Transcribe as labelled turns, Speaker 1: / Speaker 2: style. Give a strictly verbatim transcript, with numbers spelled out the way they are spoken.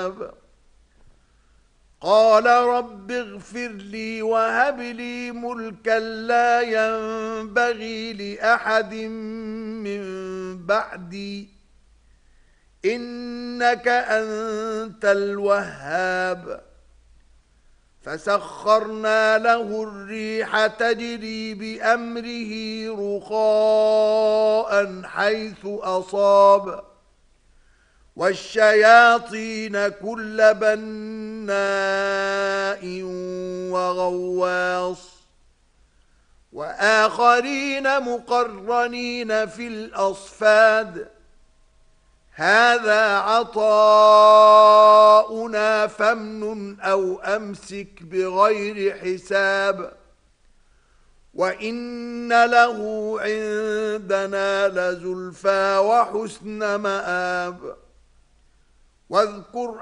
Speaker 1: مآب قال رب اغفر لي وهب لي ملكا لا ينبغي لأحد من بعدي إنك أنت الوهاب فسخرنا له الريح تجري بأمره رخاء حيث أصاب والشياطين كل بناء وغواص وآخرين مقرنين في الأصفاد هذا عطاؤنا فامنن أو أمسك بغير حساب وإن له عندنا لزلفى وحسن مآب واذكر